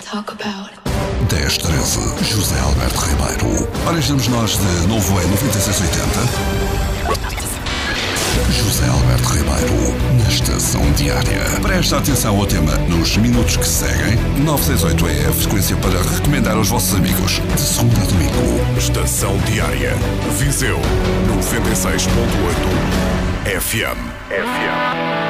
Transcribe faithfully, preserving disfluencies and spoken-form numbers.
talk about. dez treze, José Alberto Ribeiro. Ora, estamos nós de novo em noventa e seis oitenta. José Alberto Ribeiro, na Estação Diária. Presta atenção ao tema nos minutos que seguem. nove seis oito é a frequência para recomendar aos vossos amigos. De segunda a domingo. Estação Diária. Viseu noventa e seis ponto oito F M. F M.